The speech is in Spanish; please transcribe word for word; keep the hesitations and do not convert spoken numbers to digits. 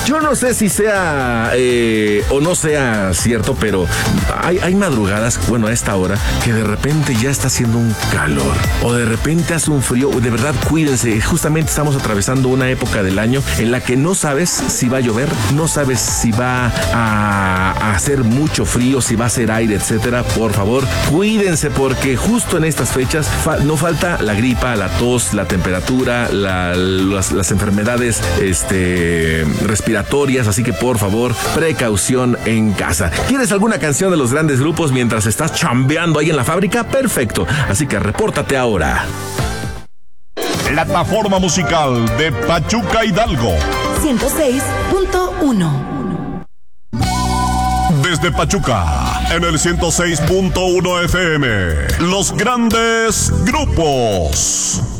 Yo no sé si sea eh, o no sea cierto, pero hay, hay madrugadas, bueno, a esta hora, que de repente ya está haciendo un calor o de repente hace un frío. De verdad, cuídense. Justamente estamos atravesando una época del año en la que no sabes si va a llover, no sabes si va a, a hacer mucho frío, si va a hacer aire, etcétera. Por favor, cuídense, porque justo en estas fechas fa- no falta la gripa, la tos, la temperatura, la, las, las enfermedades este, respiratorias. Así que por favor, precaución en casa. ¿Quieres alguna canción de los grandes grupos mientras estás chambeando ahí en la fábrica? Perfecto. Así que repórtate ahora. Plataforma musical de Pachuca Hidalgo. ciento seis punto uno. Desde Pachuca, en el ciento seis punto uno F M. Los grandes grupos.